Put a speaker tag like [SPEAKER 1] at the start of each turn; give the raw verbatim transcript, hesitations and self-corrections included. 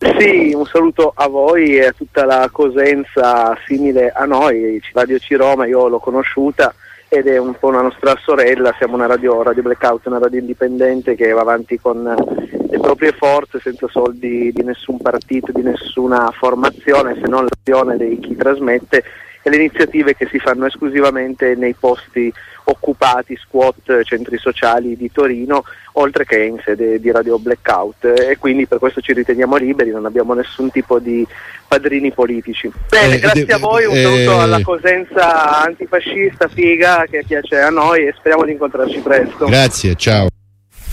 [SPEAKER 1] Sì, un saluto a voi e a tutta la Cosenza simile a noi, Radio C-Roma, io l'ho conosciuta ed è un po' una nostra sorella, siamo una radio, radio Blackout, una radio indipendente che va avanti con le proprie forze, senza soldi di nessun partito, di nessuna formazione, se non l'azione di chi trasmette e le iniziative che si fanno esclusivamente nei posti occupati, squat, centri sociali di Torino, oltre che in sede di Radio Blackout, e quindi per questo ci riteniamo liberi, non abbiamo nessun tipo di padrini politici. Bene,
[SPEAKER 2] eh,
[SPEAKER 1] grazie
[SPEAKER 2] de-
[SPEAKER 1] a voi, un
[SPEAKER 2] eh,
[SPEAKER 1] saluto alla Cosenza antifascista, figa, che piace a noi e speriamo di incontrarci presto.
[SPEAKER 2] Grazie, ciao.